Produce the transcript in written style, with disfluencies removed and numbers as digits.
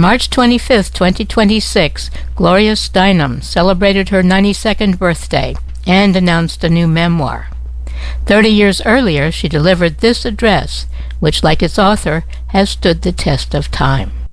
March 25, 2026, Gloria Steinem celebrated her 92nd birthday and announced a new memoir. 30 years earlier, she delivered this address, which, like its author, has stood the test of time.